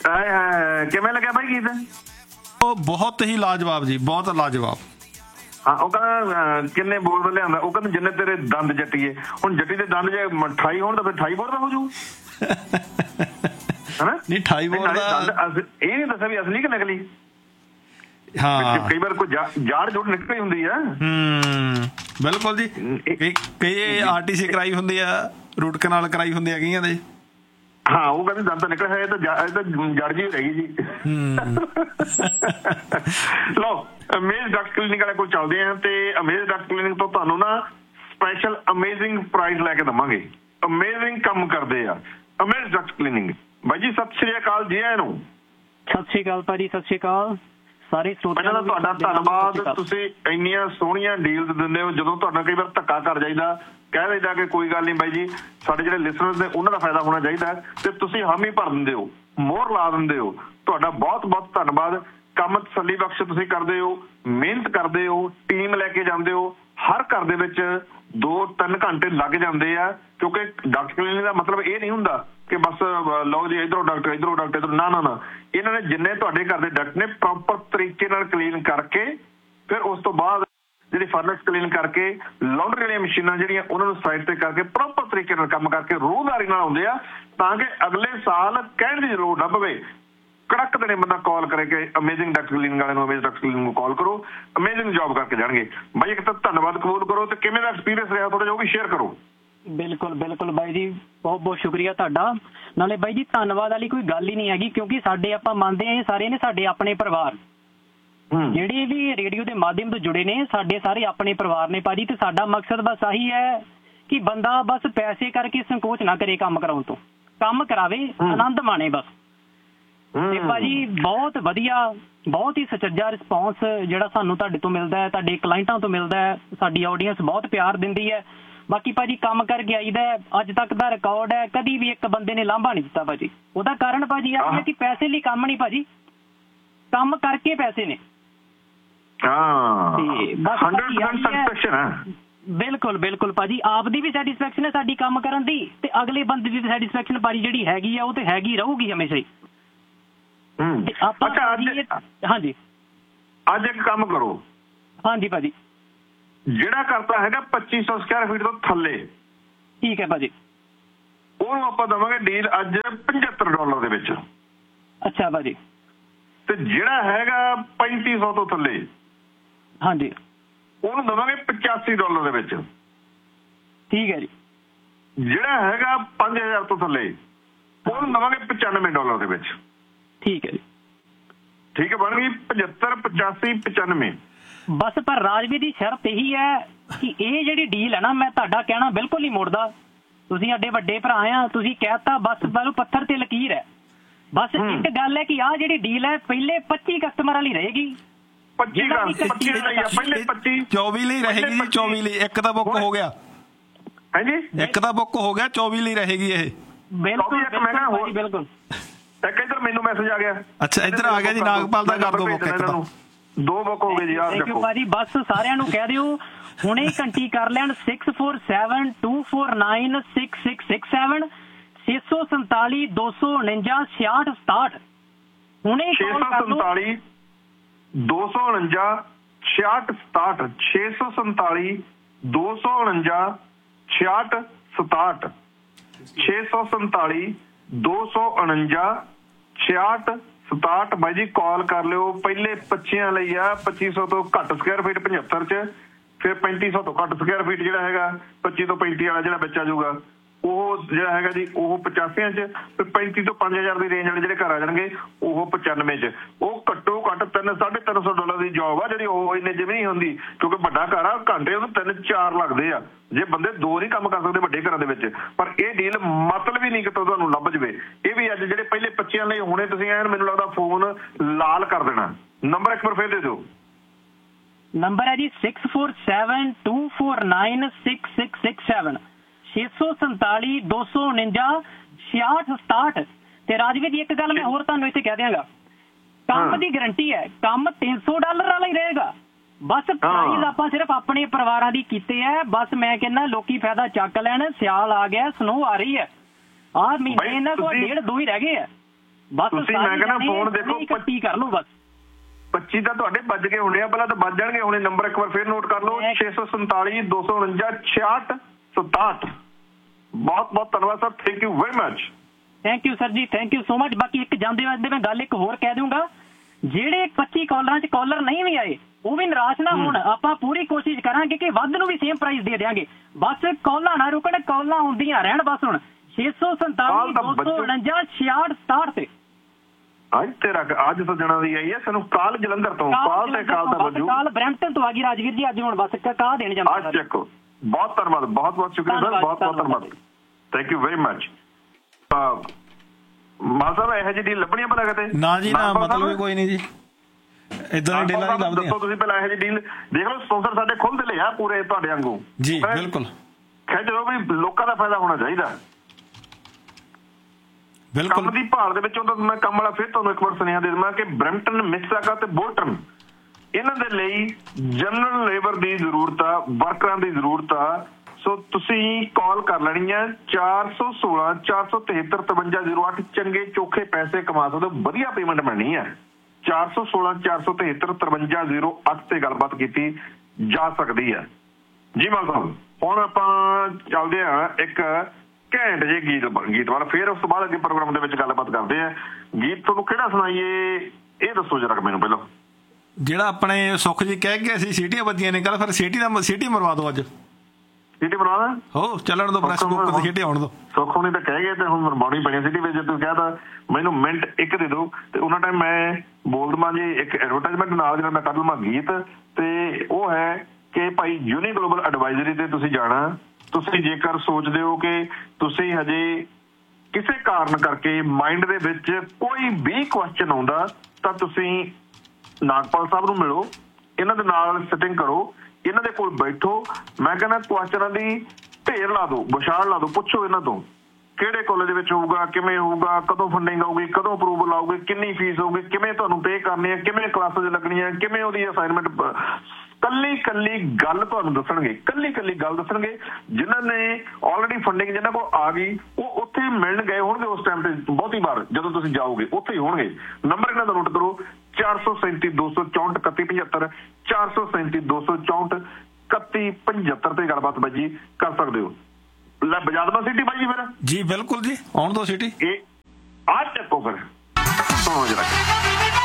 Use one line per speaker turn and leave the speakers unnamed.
ਕਿਵੇਂ ਲੱਗਿਆ ਬਾਈ ਗੀਤ?
ਉਹ ਬਹੁਤ ਹੀ ਲਾਜਵਾਬ ਜੀ, ਬਹੁਤ ਲਾਜਵਾਬ।
ਹਾਂ, ਉਹ ਕਹਿੰਦਾ ਕਿੰਨੇ ਬੋਲ ਲਿਆਂਦਾ, ਉਹ ਕਹਿੰਦਾ ਜਿੰਨੇ ਤੇਰੇ ਦੰਦ ਜੱਟੀਏ। ਹੁਣ ਜੱਟੀ ਦੇ ਦੰਦ ਜੇ 28 ਹੋਣ ਤਾਂ ਫਿਰ 28 ਬੋਲ ਦਾ ਹੋ ਜੂ ਹਨਾ?
ਨਹੀਂ 28 ਬੋਲ ਦਾ
ਇਹ ਨੀ ਦੱਸਿਆ ਵੀ ਅਸਲੀ ਕਿ ਨਕਲੀ।
ਹਾਂ,
ਕਈ ਵਾਰ ਕੋਈ ਜਾੜ ਜੋੜ ਨਿਕਲ ਹੁੰਦੀ ਆ।
ਬਿਲਕੁਲ ਜੀ। ਕਈ RTC ਕਰਾਈ ਹੁੰਦੀ ਆ, ਰੂਟ ਕਨਾਲ ਕਰਾਈ ਹੁੰਦੀ ਆ ਕਈਆਂ ਦੇ।
ਹਾਂ, ਉਹ ਕਹਿੰਦੇ ਦੰਦ ਨਿਕਲ ਹੈ ਤਾਂ ਜੜ ਜੀ ਰਹਿ ਗਈ ਜੀ। ਲਓ, ਅਮੇਜ਼ ਡਾਕਟਰ ਕਲੀਨਿਕ ਵਾਲੇ ਕੋਲ ਚੱਲਦੇ ਆ ਤੇ ਅਮੇਜ਼ ਡਾਕਟਰ ਕਲੀਨਿਕ ਤੋਂ ਤੁਹਾਨੂੰ ਨਾ ਸਪੈਸ਼ਲ ਅਮੇਜ਼ਿੰਗ ਪ੍ਰਾਈਜ਼ ਲੈ ਕੇ ਦੇਵਾਂਗੇ। ਅਮੇਜ਼ਿੰਗ ਕੰਮ ਕਰਦੇ ਆ ਅਮੇਜ਼ ਡਾਕਟਰ ਕਲੀਨਿਕ। ਬਾਈ ਜੀ ਸਤਿ ਸ਼੍ਰੀ ਅਕਾਲ ਜੀ। ਆਇਆਂ ਨੂੰ
ਸਤਿ ਸ਼੍ਰੀ ਅਕਾਲ ਭਾਜੀ, ਸਤਿ ਸ਼੍ਰੀ ਅਕਾਲ ਸਾਰੇ
ਪਹਿਲਾਂ ਤਾਂ ਤੁਹਾਡਾ ਧੰਨਵਾਦ। ਤੁਸੀਂ ਇੰਨੀਆਂ ਸੋਹਣੀਆਂ ਡੀਲਸ ਦਿੰਦੇ ਹੋ। ਜਦੋਂ ਤੁਹਾਡਾ ਕਈ ਵਾਰ ਧੱਕਾ ਕਰ ਜਾਈਦਾ, ਕਹਿ ਦਿੰਦਾ ਕਿ ਕੋਈ ਗੱਲ ਨਹੀਂ ਬਾਈ ਜੀ, ਸਾਡੇ ਜਿਹੜੇ ਲਿਸਨਰਸ ਨੇ ਉਹਨਾਂ ਦਾ ਫਾਇਦਾ ਹੋਣਾ ਚਾਹੀਦਾ, ਤੇ ਤੁਸੀਂ ਹਾਮੀ ਭਰ ਦਿੰਦੇ ਹੋ, ਮੋਹਰ ਲਾ ਦਿੰਦੇ ਹੋ। ਤੁਹਾਡਾ ਬਹੁਤ ਬਹੁਤ ਧੰਨਵਾਦ। ਕੰਮ ਤਸੱਲੀ ਬਖਸ਼ ਤੁਸੀਂ ਕਰਦੇ ਹੋ, ਮਿਹਨਤ ਕਰਦੇ ਹੋ, ਟੀਮ ਲੈ ਕੇ ਜਾਂਦੇ ਹੋ। ਹਰ ਘਰ ਦੇ ਵਿੱਚ 2-3 ਘੰਟੇ ਲੱਗ ਜਾਂਦੇ ਆ, ਕਿਉਂਕਿ ਡਾਕਟਰ ਕਲੀਨਿਕ ਦਾ ਮਤਲਬ ਇਹ ਨਹੀਂ ਹੁੰਦਾ ਕਿ ਬਸ ਲਓ ਜੀ ਇੱਧਰੋਂ ਡਾਕਟਰ ਇੱਧਰੋਂ ਡਾਕਟਰ ਨਾ ਨਾ ਨਾ। ਇਹਨਾਂ ਨੇ ਜਿੰਨੇ ਤੁਹਾਡੇ ਘਰ ਦੇ ਡਾਕਟਰ ਨੇ ਪ੍ਰੋਪਰ ਤਰੀਕੇ ਨਾਲ ਕਲੀਨ ਕਰਕੇ, ਫਿਰ ਉਸ ਤੋਂ ਬਾਅਦ ਜਿਹੜੀ ਫਰਨੈਸ ਕਲੀਨ ਕਰਕੇ, ਲਾਉਂਡਰੀ ਵਾਲੀਆਂ ਮਸ਼ੀਨਾਂ ਜਿਹੜੀਆਂ ਉਹਨਾਂ ਨੂੰ ਸਾਈਡ ਤੇ ਕਰਕੇ ਪ੍ਰੋਪਰ ਤਰੀਕੇ ਨਾਲ ਕੰਮ ਕਰਕੇ ਰੋਜ਼ਗਾਰੀ ਨਾਲ ਆਉਂਦੇ ਆ, ਤਾਂ ਕਿ ਅਗਲੇ ਸਾਲ ਕਹਿਣ ਦੀ ਜ਼ਰੂਰਤ ਨਾ ਪਵੇ। ਕੜਕ ਦੇਣੇ ਬੰਦਾ ਕਾਲ ਕਰੇ ਕਿ ਅਮੇਜ਼ਿੰਗ ਡਾਕਟਰ ਕਲੀਨਿਕ ਵਾਲਿਆਂ ਨੂੰ, ਅਮੇਜ਼ ਡਾਕਟਰ ਕਲੀਨਿਕ ਨੂੰ ਕਾਲ ਕਰੋ, ਅਮੇਜ਼ਿੰਗ ਜੌਬ ਕਰਕੇ ਜਾਣਗੇ। ਬਾਈ ਇੱਕ ਤਾਂ ਧੰਨਵਾਦ ਕਬੂਲ ਕਰੋ ਤੇ ਕਿਵੇਂ ਦਾ ਐਕਸਪੀਰੀਅੰਸ ਰਿਹਾ ਥੋੜਾ ਜਿਹਾ ਉਹ ਵੀ ਸ਼ੇਅਰ ਕਰੋ।
ਬਿਲਕੁਲ ਬਿਲਕੁਲ ਬਾਈ ਜੀ, ਬਹੁਤ ਬਹੁਤ ਸ਼ੁਕਰੀਆ ਤੁਹਾਡਾ। ਨਾਲੇ ਬਾਈ ਜੀ ਧੰਨਵਾਦ ਵਾਲੀ ਕੋਈ ਗੱਲ ਹੀ ਨਹੀਂ ਹੈਗੀ, ਕਿਉਂਕਿ ਸਾਡੇ ਆਪਾਂ ਮੰਨਦੇ ਹਾਂ ਇਹ ਸਾਰੇ ਨੇ ਸਾਡੇ ਆਪਣੇ ਪਰਿਵਾਰ, ਜਿਹੜੇ ਵੀ ਰੇਡੀਓ ਦੇ ਮਾਧਿਅਮ ਤੋਂ ਜੁੜੇ ਨੇ, ਸਾਡੇ ਸਾਰੇ ਆਪਣੇ ਪਰਿਵਾਰ ਨੇ ਭਾਜੀ। ਤੇ ਸਾਡਾ ਮਕਸਦ ਬਸ ਆਹੀ ਹੈ ਕਿ ਬੰਦਾ ਬਸ ਪੈਸੇ ਕਰਕੇ ਸੰਕੋਚ ਨਾ ਕਰੇ ਕੰਮ ਕਰਾਉਣ ਤੋਂ, ਕੰਮ ਕਰਾਵੇ, ਆਨੰਦ ਮਾਣੇ ਬਸ। ਤੇ ਭਾਜੀ ਬਹੁਤ ਵਧੀਆ, ਬਹੁਤ ਹੀ ਸੁਚੱਜਾ ਰਿਸਪੌਂਸ ਜਿਹੜਾ ਸਾਨੂੰ ਤੁਹਾਡੇ ਤੋਂ ਮਿਲਦਾ ਹੈ, ਤੁਹਾਡੇ ਕਲਾਇੰਟਾਂ ਤੋਂ ਮਿਲਦਾ ਹੈ। ਸਾਡੀ ਆਡੀਅנס ਬਹੁਤ ਪਿਆਰ ਦਿੰਦੀ ਹੈ। ਬਾਕੀ ਭਾਜੀ ਕੰਮ ਕਰਕੇ ਆਈਦਾ, ਅੱਜ ਤੱਕ ਦਾ ਰਿਕਾਰਡ ਹੈ, ਕਦੀ ਵੀ ਇੱਕ ਬੰਦੇ ਨੇ ਲਾਂਭਾ ਨਹੀਂ ਦਿੱਤਾ ਭਾਜੀ। ਉਹਦਾ ਕਾਰਨ ਭਾਜੀ ਇਹ ਹੈ ਕਿ ਪੈਸੇ ਲਈ ਕੰਮ ਨਹੀਂ ਭਾਜੀ, ਕੰਮ ਕਰਕੇ ਪੈਸੇ ਨੇ। ਬਿਲਕੁਲ ਬਿਲਕੁਲ ਭਾਜੀ, ਆਪ ਦੀ ਵੀ ਸੈਟਿਸਫੈਕਸ਼ਨ ਹੈ ਸਾਡੀ ਕੰਮ ਕਰਨ ਦੀ, ਤੇ ਅਗਲੇ ਬੰਦੇ ਦੀ ਸੈਟਿਸਫੈਕਸ਼ਨ ਭਾਜੀ ਜਿਹੜੀ ਹੈਗੀ ਆ ਉਹ ਤੇ ਹੈਗੀ ਰਹੂਗੀ ਹਮੇਸ਼ਾ ਹੀ। ਹਾਂਜੀ,
ਅੱਜ ਇੱਕ ਕੰਮ ਕਰੋ।
ਹਾਂਜੀ ਭਾਜੀ,
ਜਿਹੜਾ ਕਰਤਾ ਹੈਗਾ 2500 ਸਕੁਅਰ ਫੀਟ ਤੋਂ ਥੱਲੇ,
ਠੀਕ ਹੈ ਭਾਜੀ,
ਉਹਨੂੰ ਆਪਾਂ ਦੇਵਾਂਗੇ ਡੀਲ ਅੱਜ $75 ਦੇ ਵਿੱਚ।
ਅੱਛਾ ਭਾਜੀ।
ਤੇ ਜਿਹੜਾ ਹੈਗਾ 3500 ਤੋਂ ਥੱਲੇ,
ਹਾਂਜੀ,
ਉਹਨੂੰ ਦੇਵਾਂਗੇ $85 ਦੇ ਵਿੱਚ।
ਠੀਕ ਹੈ ਜੀ।
ਜਿਹੜਾ ਹੈਗਾ 5000 ਤੋਂ ਥੱਲੇ, ਉਹਨੂੰ ਦੇਵਾਂਗੇ $95 ਦੇ ਵਿੱਚ।
ਠੀਕ ਹੈ ਜੀ।
ਠੀਕ ਹੈ, ਬਣ ਗਈ 75, 85, 95।
ਬਸ ਪਰ ਰਾਜਵੀਰ ਦੀ ਸ਼ਰਤ ਇਹੀ ਹੈ ਕਿ ਇਹ ਜਿਹੜੀ ਡੀਲ ਹੈ ਨਾ, ਮੈਂ ਤੁਹਾਡਾ ਕਹਿਣਾ ਬਿਲਕੁਲ ਨਹੀਂ ਮੋੜਦਾ। ਤੁਸੀਂ ਸਾਡੇ ਵੱਡੇ ਭਰਾ ਆ, ਤੁਸੀਂ ਕਹਿਤਾ ਬਸ ਮੈਨੂੰ ਪੱਥਰ ਤੇ ਲਕੀਰ ਹੈ। ਬਸ ਇੱਕ ਗੱਲ ਹੈ ਕਿ ਆਹ ਜਿਹੜੀ ਡੀਲ ਹੈ ਪਹਿਲੇ 25 ਕਸਟਮਰਾਂ ਲਈ ਰਹੇਗੀ।
24
ਲਈ ਰਹੇਗੀ ਜੀ, 24 ਲਈ। ਇੱਕ ਤਾਂ ਬੁੱਕ ਹੋ ਗਿਆ।
ਹਾਂਜੀ,
ਇੱਕ ਤਾਂ ਬੁੱਕ ਹੋ ਗਿਆ, 24 ਲਈ ਰਹੇਗੀ ਇਹ।
ਬਿਲਕੁਲ ਬਿਲਕੁਲ।
ਇੱਕ ਇੱਧਰ ਮੈਨੂੰ ਮੈਸੇਜ ਆ ਗਿਆ।
ਅੱਛਾ, ਇੱਧਰ ਆ ਗਿਆ ਜੀ, ਨਾਗਪਾਲ ਦਾ ਕਰ ਦੋ ਬੁੱਕ। ਇੱਕ ਤਾਂ
2 ਬੁੱਕ ਹੋ ਗਏ ਜੀ।
ਥੈਂਕ ਯੂ ਭਾਜੀ। ਬਸ ਸਾਰਿਆਂ ਨੂੰ ਕਹਿ ਦਿਓ ਹੁਣੇ ਘੰਟੀ ਕਰ ਲੈਣ 6472496667 647 249 6667। ਹੁਣੇ
647 249 6667 647 249 6667 647 249 6667। ਬਾਈ ਜੀ ਕਾਲ ਕਰ ਲਿਓ। ਪਹਿਲੇ 25 ਲਈ ਆ 2500 ਤੋਂ ਘੱਟ ਸਕੁਅਰ ਫੀਟ 75 ਚ, ਫਿਰ 3500 ਤੋਂ ਘੱਟ ਸਕੁਅਰ ਫੀਟ ਜਿਹੜਾ ਹੈਗਾ 25 ਤੋਂ 35 ਵਾਲਾ ਜਿਹੜਾ ਵਿੱਚ ਆ ਜਾਊਗਾ, ਉਹ ਜਿਹੜਾ ਹੈਗਾ ਜੀ ਉਹ 85 ਚ, ਤੇ 35 ਤੋਂ 5000 ਦੀ ਰੇਂਜ ਵਾਲੇ ਜਿਹੜੇ ਘਰ ਆ ਜਾਣਗੇ ਉਹ 95 ਚ। ਉਹ ਘੱਟੋ ਘੱਟ $300-350 ਦੀ ਜੋਬ ਆ ਜਿਹੜੀ ਉਹ ਇੰਨੇ ਜਿਵੇਂ ਨਹੀਂ ਹੁੰਦੀ, ਕਿਉਂਕਿ ਵੱਡਾ ਘਰ ਆ, ਘੰਟੇ ਉਹਨੂੰ 3-4 ਲੱਗਦੇ ਆ। ਜੇ ਬੰਦੇ 2 ਨਹੀਂ ਕੰਮ ਕਰ ਸਕਦੇ ਵੱਡੇ ਘਰਾਂ ਦੇ ਵਿੱਚ। ਪਰ ਇਹ ਡੀਲ ਮਤਲਬ ਹੀ ਨਹੀਂ ਕਿਤੋਂ ਤੁਹਾਨੂੰ ਲੱਭ ਜਵੇ। ਇਹ ਵੀ ਅੱਜ ਜਿਹੜੇ ਪਹਿਲੇ 25 ਲਈ ਹੁਣੇ ਤੁਸੀਂ ਐਨ ਮੈਨੂੰ ਲੱਗਦਾ ਫੋਨ ਲਾਲ ਕਰ ਦੇਣਾ। ਨੰਬਰ ਇੱਕ ਵਾਰ ਫੇਰ ਦੇ ਦਿਓ।
ਨੰਬਰ ਹੈ ਜੀ 647249 6667 647 249 6667। ਤੇ ਰਾਜਵੀਰ ਜੀ ਇੱਕ ਗੱਲ ਮੈਂ ਹੋਰ ਤੁਹਾਨੂੰ ਇੱਥੇ ਕਹਿ ਦਿਆਂਗਾ, ਕੰਮ ਦੀ ਗਰੰਟੀ ਹੈ। ਕੰਮ $300 ਵਾਲਾ ਹੀ ਰਹੇਗਾ। ਬਸ ਪ੍ਰਾਈਜ਼ ਆਪਾਂ ਸਿਰਫ ਆਪਣੇ ਪਰਿਵਾਰਾਂ ਦੀ ਕੀਤੇ ਹੈ। ਬਸ ਮੈਂ ਕਹਿੰਦਾ ਲੋਕੀ ਫਾਇਦਾ ਚੱਕ ਲੈਣ। ਸਿਆਲ ਆ ਗਿਆ, ਸਨੋ ਆ ਰਹੀ ਹੈ, ਆਹ ਮਹੀਨੇ ਇਹਨਾਂ ਕੋਲ 1.5-2 ਹੀ ਰਹਿ ਗਏ ਆ। ਬਸ
ਤੁਸੀਂ ਮੈਂ ਕਹਿੰਦਾ ਫੋਨ ਦੇਖੋ
25 ਕਰ ਲਓ ਬਸ
25 ਤਾਂ ਤੁਹਾਡੇ ਵੱਜ ਗਏ ਹੋਣੇ ਆ, ਪਹਿਲਾਂ ਤਾਂ ਵੱਜ ਜਾਣਗੇ ਹੁਣੇ। ਨੰਬਰ ਇੱਕ ਵਾਰ ਫੇਰ ਨੋਟ ਕਰ ਲਓ 647 249 6667। ਬਹੁਤ ਬਹੁਤ ਧੰਨਵਾਦ sir, thank you very much.
Thank you sir ਜੀ, ਥੈਂਕ ਯੂ ਸੋ ਮਚ। ਬਾਕੀ ਇੱਕ ਜਾਂਦੇ ਵਾਸਤੇ ਮੈਂ ਗੱਲ ਇੱਕ ਹੋਰ ਕਹਿ ਦੂੰਗਾ, ਜਿਹੜੇ 25 ਕਾਲਰਾਂ 'ਚ ਕਾਲਰ ਨਹੀਂ ਵੀ ਆਏ ਉਹ ਵੀ ਨਿਰਾਸ਼ ਨਾ ਹੋਣ। ਆਪਾਂ ਪੂਰੀ ਕੋਸ਼ਿਸ਼ ਕਰਾਂਗੇ ਕਿ ਵੱਧ ਨੂੰ ਵੀ ਸੇਮ ਪ੍ਰਾਈਸ ਦੇ ਦਿਆਂਗੇ। ਬਸ ਕਾਲਾਂ ਨਾ ਰੁਕਣ, ਕਾਲਾਂ ਹੁੰਦੀਆਂ ਰਹਿਣ ਬਸ। ਹੁਣ 647 249 6667 ਤੇ
ਅੱਜ ਤੇਰਾ ਅੱਜ ਸੱਜਣਾ ਦੀ ਆਈ ਹੈ ਸਾਨੂੰ ਕਾਲ ਜਲੰਧਰ ਤੋਂ। ਕਾਲ ਤੇ ਕਾਲ ਦਾ ਵਜੂ
ਕਾਲ ਬਰੈਂਪਟਨ ਤੋਂ ਆ ਗਈ ਰਾਜਵੀਰ ਜੀ। ਅੱਜ ਹੁਣ ਬਸ ਕਾਹ ਦੇਣ ਜਾਂਦਾ
ਅੱਜ ਚੱਕੋ। ਬਹੁਤ ਧੰਨਵਾਦ, ਬਹੁਤ ਬਹੁਤ ਸ਼ੁਕਰੀਆ ਸਰ, ਬਹੁਤ ਬਹੁਤ ਧੰਨਵਾਦ, ਥੈਂਕ ਯੂ ਵੈਰੀ ਮਚ। ਮਾਨ ਸਾਹਿਬ ਇਹੋ ਜਿਹੀ ਡੀਲ ਲੱਭਣੀਆਂ ਭਲਾ ਕਿਤੇ?
ਨਾ ਜੀ ਨਾ, ਮਤਲਬ ਕੋਈ ਨਹੀਂ ਜੀ, ਇਦਾਂ ਦੀ ਡੀਲਾਂ ਨਹੀਂ ਲੱਭਦੀਆਂ।
ਦੱਸੋ ਤੁਸੀਂ ਪਹਿਲਾਂ ਇਹੋ ਜਿਹੀ ਡੀਲ ਦੇਖ ਲਓ। ਸਪਾਂਸਰ ਸਾਡੇ ਖੁੱਲ੍ਹਦੇ ਲਿਆ ਪੂਰੇ ਤੁਹਾਡੇ ਵਾਂਗੂ
ਜੀ, ਬਿਲਕੁਲ
ਖਿੱਚ ਲਓ ਵੀ ਲੋਕਾਂ ਦਾ ਫਾਇਦਾ ਹੋਣਾ ਚਾਹੀਦਾ। ਕੰਮ ਦੀ ਭਾਲ ਦੇ ਵਿੱਚ ਮੈਂ ਕੰਮ ਵਾਲਾ ਫਿਰ ਤੁਹਾਨੂੰ ਇੱਕ ਵਾਰ ਸੁਨੇਹਾ ਦੇ ਦੇਵਾਂ ਕਿ ਬਰੈਂਪਟਨ, ਮਿਸਿਸਾਗਾ ਤੇ ਬੋਲਟਨ ਇਹਨਾਂ ਦੇ ਲਈ ਜਨਰਲ ਲੇਬਰ ਦੀ ਜ਼ਰੂਰਤ ਆ, ਵਰਕਰਾਂ ਦੀ ਜ਼ਰੂਰਤ ਆ। ਸੋ ਤੁਸੀਂ ਕਾਲ ਕਰ ਲੈਣੀ ਹੈ 416 473 5308। ਚੰਗੇ ਚੋਖੇ ਪੈਸੇ ਕਮਾ ਸਕਦੇ ਹੋ, ਵਧੀਆ ਪੇਮੈਂਟ ਮਿਲਣੀ ਹੈ। 416 473 5308 ਤੇ ਗੱਲਬਾਤ ਕੀਤੀ ਜਾ ਸਕਦੀ ਹੈ ਜੀ। ਮਾਨ ਸਾਹਿਬ ਹੁਣ ਆਪਾਂ ਚੱਲਦੇ ਹਾਂ ਇੱਕ ਘੈਂਟ ਜੇ ਗੀਤ ਵਾਲਾ, ਫਿਰ ਉਸ ਤੋਂ ਬਾਅਦ ਅੱਗੇ ਪ੍ਰੋਗਰਾਮ ਦੇ ਵਿੱਚ ਗੱਲਬਾਤ ਕਰਦੇ ਆ। ਗੀਤ ਤੁਹਾਨੂੰ ਕਿਹੜਾ ਸੁਣਾਈਏ ਇਹ ਦੱਸੋ ਜਰਾ ਮੈਨੂੰ ਪਹਿਲਾਂ।
ਜਿਹੜਾ ਆਪਣੇ ਸੁੱਖ ਜੀ ਕਹਿ ਕੇ ਅਸੀਂ ਸੀਟੀਆਂ ਵੱਜੀਆਂ ਨੇ ਕੱਲ, ਫਿਰ ਸੀਟੀ ਮਰਵਾ ਦਿਓ ਅੱਜ।
ਸੀਟੀ ਬਣਵਾ
ਹੋ ਚੱਲਣ ਦੋ, ਪ੍ਰੈਸ ਬੁੱਕ ਤੇ ਸੀਟੀ ਆਉਣ ਦੋ।
ਸੁੱਖ ਹੋਣੀ ਤਾਂ ਕਹਿ ਗਏ ਤੇ ਹੁਣ ਮਰਵਾਉਣੀ ਪੈਣੀ ਸੀਟੀ ਵਿੱਚ। ਤੁਸੀਂ ਕਹਿਤਾ ਮੈਨੂੰ ਮਿੰਟ ਇੱਕ ਦੇ ਦਿਓ ਤੇ ਉਹਨਾਂ ਟਾਈਮ ਮੈਂ ਬੋਲ ਦੇਵਾਂ ਜੀ ਇੱਕ ਐਡਵਰਟਾਈਜ਼ਮੈਂਟ ਨਾਲ ਜਿਹੜਾ ਮੈਂ ਕੱਢ ਲਵਾਂ ਗੀਤ। ਤੇ ਉਹ ਹੈ ਕਿ ਭਾਈ ਯੂਨੀ ਗਲੋਬਲ ਐਡਵਾਈਜ਼ਰੀ ਤੇ ਤੁਸੀਂ ਜਾਣਾ। ਤੁਸੀਂ ਜੇਕਰ ਸੋਚਦੇ ਹੋ ਕਿ ਤੁਸੀਂ ਹਜੇ ਕਿਸੇ ਕਾਰਨ ਕਰਕੇ ਮਾਈਂਡ ਦੇ ਵਿੱਚ ਕੋਈ ਵੀ ਕੁਐਸਚਨ ਆਉਂਦਾ ਤਾਂ ਤੁਸੀਂ ਨਾਗਪਾਲ ਸਾਹਿਬ ਨੂੰ ਮਿਲੋ, ਇਹਨਾਂ ਦੇ ਨਾਲ ਸਿਟਿੰਗ ਕਰੋ, ਇਹਨਾਂ ਦੇ ਕੋਲ ਬੈਠੋ। ਮੈਂ ਕਹਿੰਦਾ ਕੁਐਸਚਨਾਂ ਦੀ ਢੇਰ ਲਾ ਦਿਓ, ਵਿਸ਼ਾਲ ਲਾ ਦਿਓ। ਪੁੱਛੋ ਇਹਨਾਂ ਤੋਂ ਕਿਹੜੇ ਕਾਲਜ ਵਿੱਚ ਹੋਊਗਾ, ਕਿਵੇਂ ਹੋਊਗਾ, ਕਦੋਂ ਫੰਡਿੰਗ ਆਊਗੀ, ਕਦੋਂ ਅਪਰੂਵਲ ਆਊਗੀ, ਕਿੰਨੀ ਫੀਸ ਹੋਊਗੀ, ਕਿਵੇਂ ਤੁਹਾਨੂੰ ਪੇ ਕਰਨੀ ਹੈ, ਕਿਵੇਂ ਕਲਾਸਾਂ ਲੱਗਣੀਆਂ, ਕਿਵੇਂ ਉਹਦੀ ਅਸਾਈਨਮੈਂਟ। ਕੱਲੀ ਗੱਲ ਤੁਹਾਨੂੰ ਦੱਸਣਗੇ, ਕੱਲੀ ਗੱਲ ਦੱਸਣਗੇ। ਜਿਨ੍ਹਾਂ ਨੇ ਆਲਰੇਡੀ ਫੰਡਿੰਗ ਜਿਹਨਾਂ ਕੋਲ ਆ ਗਈ ਉਹ ਉੱਥੇ ਮਿਲਣ ਗਏ ਹੋਣਗੇ ਉਸ ਟਾਈਮ ਤੇ। ਬਹੁਤੀ ਵਾਰ ਜਦੋਂ ਤੁਸੀਂ ਜਾਓਗੇ ਉੱਥੇ ਹੀ ਹੋਣਗੇ। ਨੰਬਰ ਇਹਨਾਂ ਦਾ ਨੋਟ ਕਰੋ 437 264 3175 437 264 3175 ਤੇ ਗੱਲਬਾਤ ਬਾਈ ਜੀ ਕਰ ਸਕਦੇ ਹੋ। ਲੈ ਬਜਾ ਦੇਵਾਂ ਸਿਟੀ ਬਾਈ ਜੀ ਫਿਰ?
ਜੀ ਬਿਲਕੁਲ ਜੀ, ਆਉਣ ਦੋ ਸਿਟੀ।
ਇਹ ਆ ਚੱਕੋ ਫਿਰ ਸੁਣੋ ਜਰਾ।